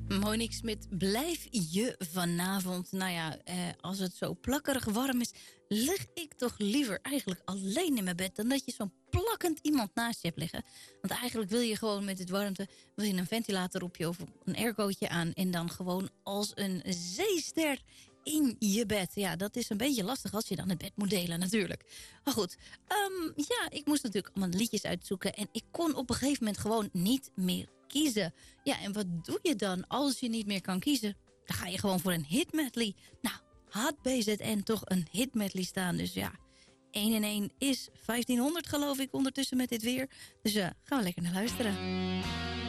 Monique Smit, blijf je vanavond? Nou ja, als het zo plakkerig warm is, lig ik toch liever eigenlijk alleen in mijn bed dan dat je zo'n plakkend iemand naast je hebt liggen. Want eigenlijk wil je gewoon met het warmte, wil je een ventilator op je of een aircootje aan en dan gewoon als een zeester in je bed. Ja, dat is een beetje lastig als je dan het bed moet delen natuurlijk. Maar goed, ja, ik moest natuurlijk allemaal liedjes uitzoeken en ik kon op een gegeven moment gewoon niet meer kiezen. Ja, en wat doe je dan als je niet meer kan kiezen? Dan ga je gewoon voor een hit medley. Nou, had BZN toch een hit medley staan. Dus ja, 1 en 1 is 1500 geloof ik ondertussen met dit weer. Dus gaan we lekker naar luisteren.